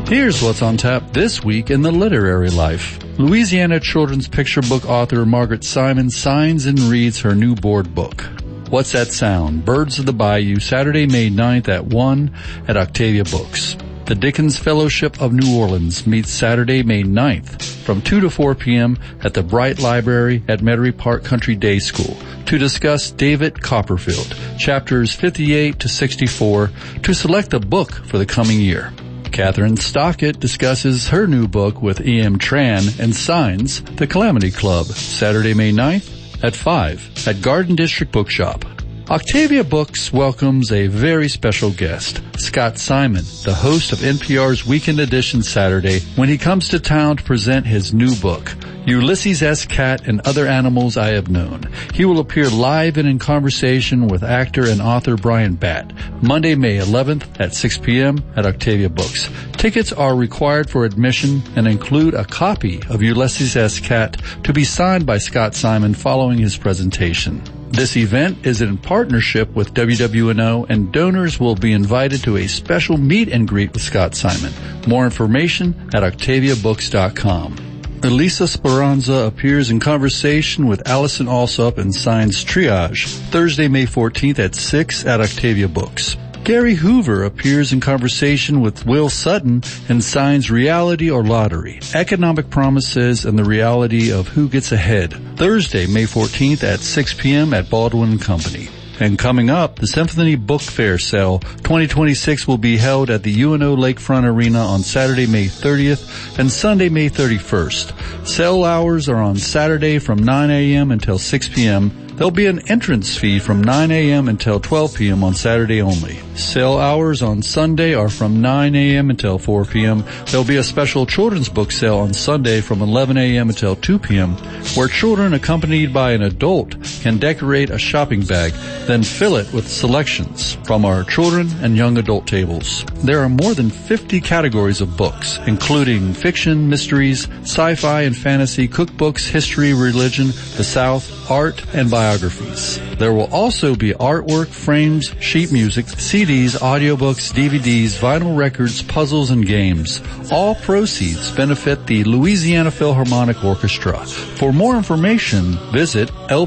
Here's what's on tap this week in the literary life. Louisiana children's picture book author Margaret Simon signs and reads her new board book. What's That Sound? Birds of the Bayou, Saturday, May 9th at 1 at Octavia Books. The Dickens Fellowship of New Orleans meets Saturday, May 9th from 2 to 4 p.m. at the Bright Library at Metairie Park Country Day School to discuss David Copperfield, chapters 58 to 64, to select a book for the coming year. Catherine Stockett discusses her new book with E.M. Tran and signs The Calamity Club, Saturday, May 9th at 5 at Garden District Bookshop. Octavia Books welcomes a very special guest, Scott Simon, the host of NPR's Weekend Edition Saturday, when he comes to town to present his new book, Ulysses S. Cat and Other Animals I Have Known. He will appear live and in conversation with actor and author Brian Batt, Monday, May 11th at 6 p.m. at Octavia Books. Tickets are required for admission and include a copy of Ulysses S. Cat to be signed by Scott Simon following his presentation. This event is in partnership with WWNO, and donors will be invited to a special meet and greet with Scott Simon. More information at OctaviaBooks.com. Elisa Speranza appears in conversation with Allison Alsop and signs Triage, Thursday, May 14th at 6 at Octavia Books. Gary Hoover appears in conversation with Will Sutton and signs Reality or Lottery, Economic Promises and the Reality of Who Gets Ahead, Thursday, May 14th at 6 p.m. at Baldwin & Company. And coming up, the Symphony Book Fair Sale 2026 will be held at the UNO Lakefront Arena on Saturday, May 30th and Sunday, May 31st. Sale hours are on Saturday from 9 a.m. until 6 p.m. There'll be an entrance fee from 9 a.m. until 12 p.m. on Saturday only. Sale hours on Sunday are from 9 a.m. until 4 p.m. There'll be a special children's book sale on Sunday from 11 a.m. until 2 p.m. where children accompanied by an adult can decorate a shopping bag, then fill it with selections from our children and young adult tables. There are more than 50 categories of books, including fiction, mysteries, sci-fi and fantasy, cookbooks, history, religion, the South, art, and biographies. There will also be artwork, frames, sheet music, CDs, audiobooks, DVDs, vinyl records, puzzles, and games. All proceeds benefit the Louisiana Philharmonic Orchestra. For more information, visit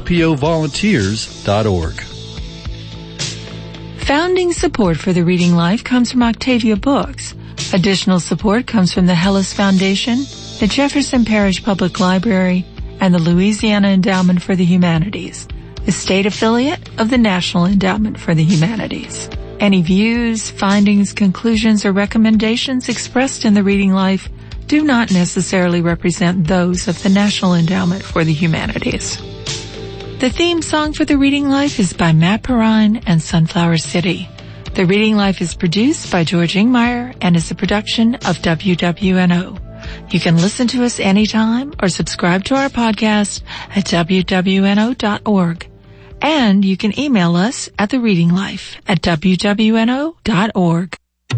lpovolunteers.org. Founding support for the Reading Life comes from Octavia Books. Additional support comes from the Hellis Foundation, the Jefferson Parish Public Library, and the Louisiana Endowment for the Humanities, the state affiliate of the National Endowment for the Humanities. Any views, findings, conclusions, or recommendations expressed in the Reading Life do not necessarily represent those of the National Endowment for the Humanities. The theme song for the Reading Life is by Matt Perrine and Sunflower City. The Reading Life is produced by George Ingmeyer and is a production of WWNO. You can listen to us anytime or subscribe to our podcast at WWNO.org. And you can email us at thereadinglife@WWNO.org.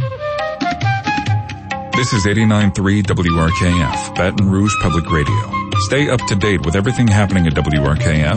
This is 89.3 WRKF, Baton Rouge Public Radio. Stay up to date with everything happening at WRKF